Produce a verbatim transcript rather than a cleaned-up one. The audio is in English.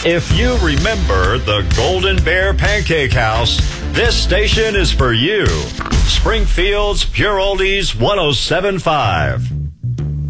If you remember the Golden Bear Pancake House, this station is for you. Springfield's Pure Oldies one oh seven point five.